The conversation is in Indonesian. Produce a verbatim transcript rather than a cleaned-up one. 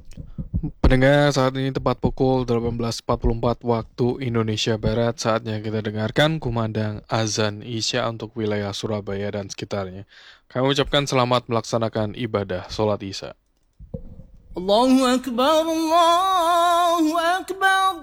Pendengar, saat ini tepat pukul delapan belas empat puluh empat waktu Indonesia Barat. Saatnya kita dengarkan kumandang azan Isya untuk wilayah Surabaya dan sekitarnya. Kami ucapkan selamat melaksanakan ibadah sholat Isya. Allahu Akbar, Allahu Akbar.